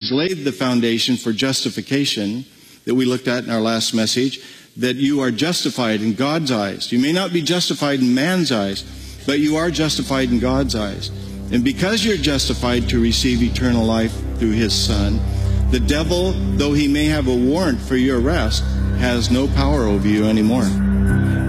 has laid the foundation for justification that we looked at in our last message, that you are justified in God's eyes. You may not be justified in man's eyes, but you are justified in God's eyes. And because you're justified to receive eternal life through His Son, the devil, though he may have a warrant for your arrest, has no power over you anymore.